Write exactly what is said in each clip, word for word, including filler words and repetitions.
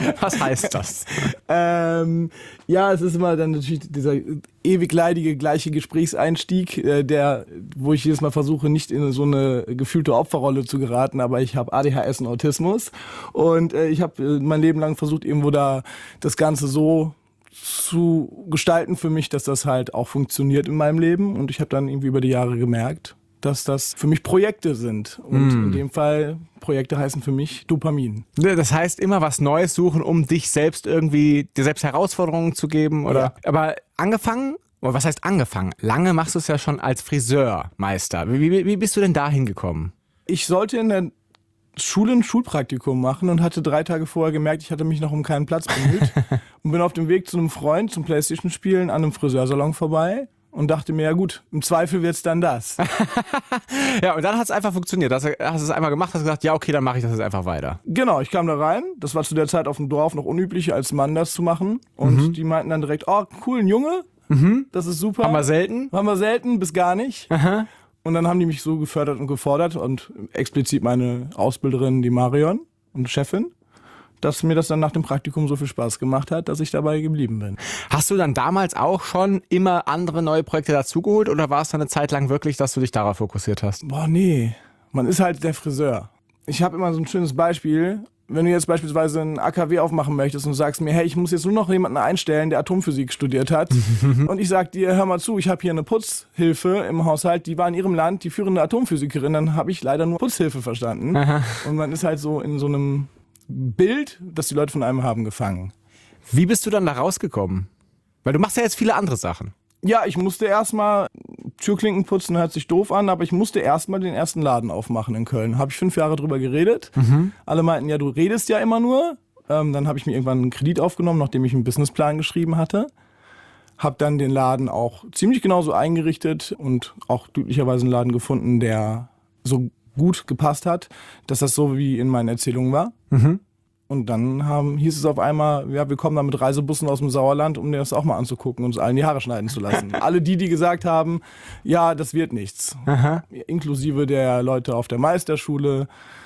Was heißt das? ähm, ja, es ist immer dann natürlich dieser ewig leidige gleiche Gesprächseinstieg, äh, der, wo ich jedes Mal versuche, nicht in so eine gefühlte Opferrolle zu geraten, aber ich habe A D H S und Autismus und äh, ich habe äh, mein Leben lang versucht, irgendwo da das Ganze so zu gestalten für mich, dass das halt auch funktioniert in meinem Leben und ich habe dann irgendwie über die Jahre gemerkt, dass das für mich Projekte sind. Und mm. in dem Fall, Projekte heißen für mich Dopamin. Das heißt, immer was Neues suchen, um dich selbst irgendwie, dir selbst Herausforderungen zu geben, oder? Ja. Aber angefangen, oder was heißt angefangen? Lange machst du es ja schon als Friseurmeister. Wie, wie, wie bist du denn da hingekommen? Ich sollte in der Schule ein Schulpraktikum machen und hatte drei Tage vorher gemerkt, ich hatte mich noch um keinen Platz bemüht und bin auf dem Weg zu einem Freund zum Playstation-Spielen an einem Friseursalon vorbei. Und dachte mir, ja gut, im Zweifel wird's dann das. Ja, und dann hat's einfach funktioniert. Hast du hast es einmal gemacht, hast gesagt, ja okay, dann mache ich das jetzt einfach weiter. Genau, ich kam da rein. Das war zu der Zeit auf dem Dorf noch unüblich, als Mann das zu machen. Und mhm. die meinten dann direkt, oh cool, ein Junge, mhm. das ist super. Haben wir selten? Haben wir selten, bis gar nicht. Aha. Und dann haben die mich so gefördert und gefordert und explizit meine Ausbilderin, die Marion und Chefin, dass mir das dann nach dem Praktikum so viel Spaß gemacht hat, dass ich dabei geblieben bin. Hast du dann damals auch schon immer andere neue Projekte dazugeholt oder war es dann eine Zeit lang wirklich, dass du dich darauf fokussiert hast? Boah, nee. Man ist halt der Friseur. Ich habe immer so ein schönes Beispiel. Wenn du jetzt beispielsweise ein A K W aufmachen möchtest und sagst mir, hey, ich muss jetzt nur noch jemanden einstellen, der Atomphysik studiert hat und ich sag dir, hör mal zu, ich habe hier eine Putzhilfe im Haushalt, die war in ihrem Land die führende Atomphysikerin, dann habe ich leider nur Putzhilfe verstanden. Aha. Und man ist halt so in so einem Bild, das die Leute von einem haben, gefangen. Wie bist du dann da rausgekommen? Weil du machst ja jetzt viele andere Sachen. Ja, ich musste erstmal Türklinken putzen, hört sich doof an, aber ich musste erstmal den ersten Laden aufmachen in Köln. Habe ich fünf Jahre drüber geredet. Mhm. Alle meinten, ja, du redest ja immer nur. Ähm, dann habe ich mir irgendwann einen Kredit aufgenommen, nachdem ich einen Businessplan geschrieben hatte. Habe dann den Laden auch ziemlich genauso eingerichtet und auch glücklicherweise einen Laden gefunden, der so gut gepasst hat, dass das so wie in meinen Erzählungen war. Mhm. Und dann haben, hieß es auf einmal, ja, wir kommen da mit Reisebussen aus dem Sauerland, um dir das auch mal anzugucken und uns allen die Haare schneiden zu lassen. Alle die, die gesagt haben, ja, das wird nichts. Aha. Inklusive der Leute auf der Meisterschule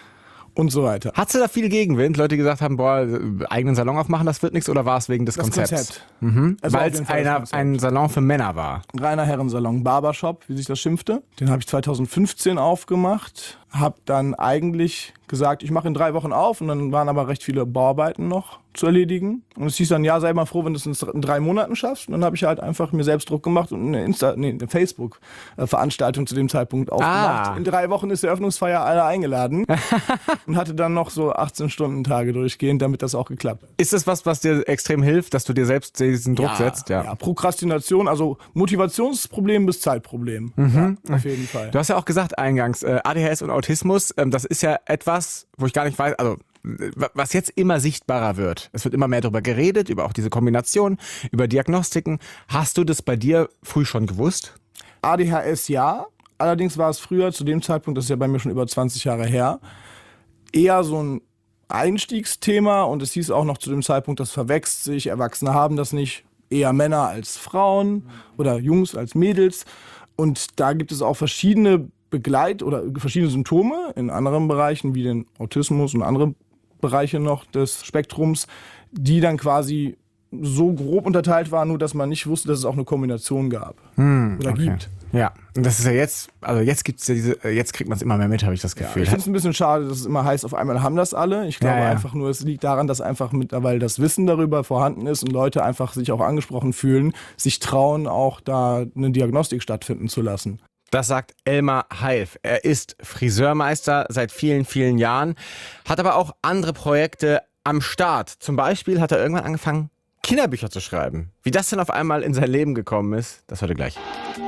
und so weiter. Hattest du da viel Gegenwind? Leute, die gesagt haben, boah, eigenen Salon aufmachen, das wird nichts, oder war es wegen des das Konzepts? Konzept. Mhm. Also weil es einer, ein Salon für Männer war. Ein reiner Herrensalon, Barbershop, wie sich das schimpfte. Den habe ich zweitausendfünfzehn aufgemacht, habe dann eigentlich gesagt, ich mache in drei Wochen auf und dann waren aber recht viele Bauarbeiten noch zu erledigen. Und es hieß dann, ja, sei mal froh, wenn du es in drei Monaten schaffst. Und dann habe ich halt einfach mir selbst Druck gemacht und eine, Insta- nee, eine Facebook-Veranstaltung zu dem Zeitpunkt aufgemacht. Ah. In drei Wochen ist die Eröffnungsfeier alle eingeladen und hatte dann noch so achtzehn-Stunden-Tage durchgehend, damit das auch geklappt hat. Ist das was, was dir extrem hilft, dass du dir selbst diesen Druck ja, setzt? Ja. ja, Prokrastination, also Motivationsproblem bis Zeitproblem. Mhm. Ja, auf jeden Fall. Du hast ja auch gesagt eingangs, äh, A D H S und Autismus, ähm, das ist ja etwas, wo ich gar nicht weiß, also was jetzt immer sichtbarer wird. Es wird immer mehr darüber geredet, über auch diese Kombination, über Diagnostiken. Hast du das bei dir früh schon gewusst? A D H S ja, allerdings war es früher, zu dem Zeitpunkt, das ist ja bei mir schon über zwanzig Jahre her, eher so ein Einstiegsthema und es hieß auch noch zu dem Zeitpunkt, das verwechselt sich, Erwachsene haben das nicht, eher Männer als Frauen oder Jungs als Mädels und da gibt es auch verschiedene Begleit- oder verschiedene Symptome in anderen Bereichen wie den Autismus und andere Bereiche noch des Spektrums, die dann quasi so grob unterteilt waren, nur dass man nicht wusste, dass es auch eine Kombination gab hm, oder okay. gibt. Ja, und das ist ja jetzt, also jetzt gibt's ja diese, jetzt kriegt man es immer mehr mit, habe ich das Gefühl. Ja, ich finde es ein bisschen schade, dass es immer heißt, auf einmal haben das alle. Ich glaube ja, ja. einfach nur, es liegt daran, dass einfach mittlerweile das Wissen darüber vorhanden ist und Leute einfach sich auch angesprochen fühlen, sich trauen, auch da eine Diagnostik stattfinden zu lassen. Das sagt Elmar Heilf. Er ist Friseurmeister seit vielen, vielen Jahren, hat aber auch andere Projekte am Start. Zum Beispiel hat er irgendwann angefangen, Kinderbücher zu schreiben. Wie das denn auf einmal in sein Leben gekommen ist, das hört ihr gleich.